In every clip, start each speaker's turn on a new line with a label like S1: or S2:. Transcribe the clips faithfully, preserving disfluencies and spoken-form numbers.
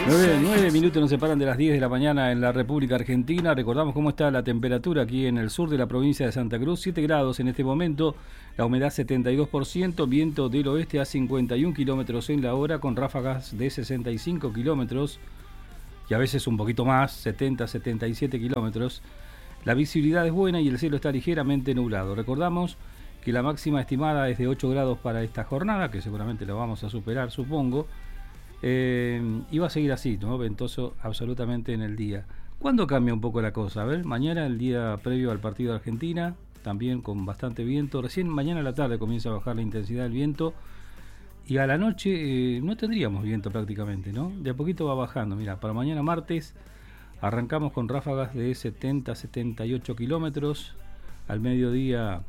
S1: Nueve, nueve minutos nos separan de las diez de la mañana en la República Argentina. Recordamos cómo está la temperatura aquí en el sur de la provincia de Santa Cruz. siete grados en este momento, la humedad setenta y dos por ciento, viento del oeste a cincuenta y un kilómetros en la hora con ráfagas de sesenta y cinco kilómetros y a veces un poquito más, setenta, setenta y siete kilómetros. La visibilidad es buena y el cielo está ligeramente nublado. Recordamos que la máxima estimada es de ocho grados para esta jornada, que seguramente lo vamos a superar, supongo. Eh, y va a seguir así, ¿no? Ventoso absolutamente en el día. ¿Cuándo cambia un poco la cosa? A ver, mañana, el día previo al partido de Argentina, también con bastante viento. Recién mañana a la tarde comienza a bajar la intensidad del viento. Y a la noche eh, no tendríamos viento prácticamente, ¿no? De a poquito va bajando. Mira, para mañana martes arrancamos con ráfagas de setenta, setenta y ocho kilómetros. Al mediodía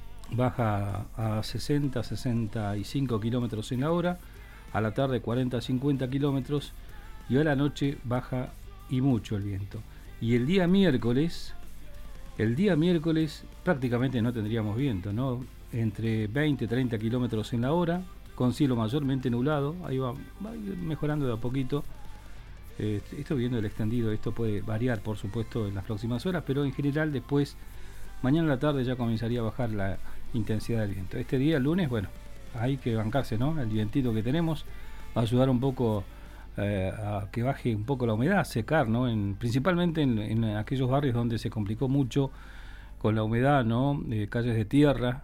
S1: baja a sesenta, sesenta y cinco kilómetros en la hora. A la tarde cuarenta a cincuenta kilómetros y a la noche baja y mucho el viento. Y el día miércoles, el día miércoles prácticamente no tendríamos viento, ¿no? Entre veinte, treinta kilómetros en la hora, con cielo mayormente nublado, ahí va, va mejorando de a poquito. Eh, estoy viendo el extendido, esto puede variar por supuesto en las próximas horas, pero en general después, mañana a la tarde ya comenzaría a bajar la intensidad del viento. Este día, el lunes, bueno, hay que bancarse, ¿no? El vientito que tenemos va a ayudar un poco eh, a que baje un poco la humedad, a secar, ¿no? En, principalmente en, en aquellos barrios donde se complicó mucho con la humedad, ¿no? Eh, calles de tierra,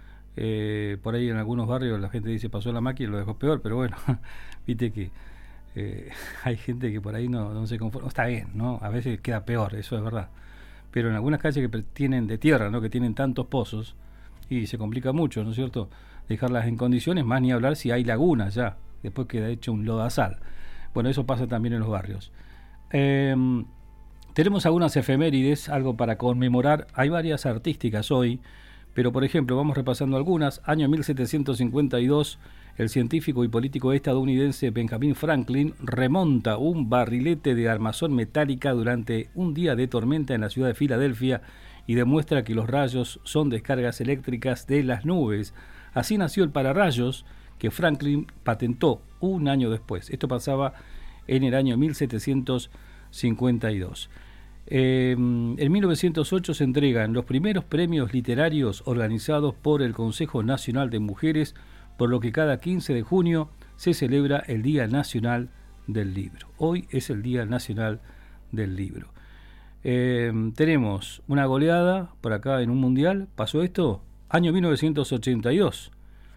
S1: eh, por ahí en algunos barrios la gente dice pasó la máquina y lo dejó peor, pero bueno, viste que eh, hay gente que por ahí no, no se conforma, está bien, ¿no? A veces queda peor, eso es verdad, pero en algunas calles que tienen de tierra, ¿no? Que tienen tantos pozos y se complica mucho, ¿no es cierto? Dejarlas en condiciones, más ni hablar si hay lagunas ya, después queda hecho un lodazal. Bueno, eso pasa también en los barrios. Eh, tenemos algunas efemérides, algo para conmemorar. Hay varias artísticas hoy, pero por ejemplo, vamos repasando algunas. Año mil setecientos cincuenta y dos, el científico y político estadounidense Benjamin Franklin remonta un barrilete de armazón metálica durante un día de tormenta en la ciudad de Filadelfia y demuestra que los rayos son descargas eléctricas de las nubes. Así nació el pararrayos que Franklin patentó un año después. Esto pasaba en el año mil setecientos cincuenta y dos. Eh, en mil novecientos ocho se entregan los primeros premios literarios organizados por el Consejo Nacional de Mujeres, por lo que cada quince de junio se celebra el Día Nacional del Libro. Hoy es el Día Nacional del Libro. Eh, tenemos una goleada por acá en un mundial. ¿Pasó esto? Año mil novecientos ochenta y dos.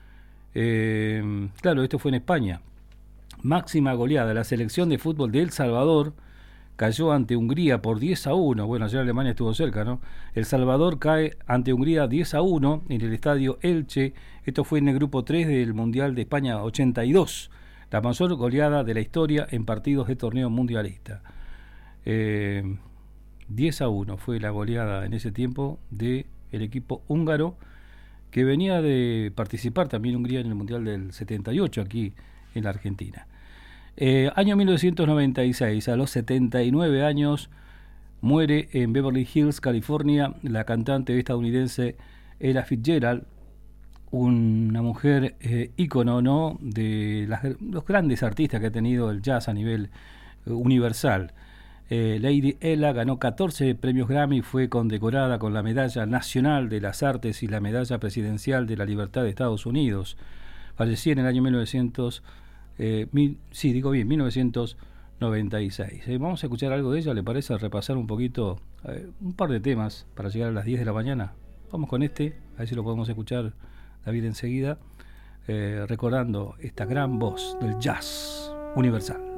S1: Eh, claro, esto fue en España. Máxima goleada. La selección de fútbol de El Salvador cayó ante Hungría por diez a uno. Bueno, ayer Alemania estuvo cerca, ¿no? El Salvador cae ante Hungría diez a uno en el estadio Elche. Esto fue en el grupo tres del Mundial de España ochenta y dos. La mayor goleada de la historia en partidos de torneo mundialista. Eh, diez a uno fue la goleada en ese tiempo del equipo húngaro, que venía de participar también Hungría en el Mundial del setenta y ocho aquí en la Argentina. Eh, año mil novecientos noventa y seis, a los setenta y nueve años, muere en Beverly Hills, California, la cantante estadounidense Ella Fitzgerald, una mujer eh, ícono, ¿no? de las, los grandes artistas que ha tenido el jazz a nivel eh, universal. Eh, Lady Ella ganó catorce premios Grammy y fue condecorada con la Medalla Nacional de las Artes y la Medalla Presidencial de la Libertad de Estados Unidos. Falleció en el año mil novecientos, eh, mil, sí, digo bien, mil novecientos noventa y seis. Eh, vamos a escuchar algo de ella, ¿le parece? Repasar un poquito, eh, un par de temas para llegar a las diez de la mañana. Vamos con este, a ver si lo podemos escuchar, David, enseguida, eh, recordando esta gran voz del jazz universal.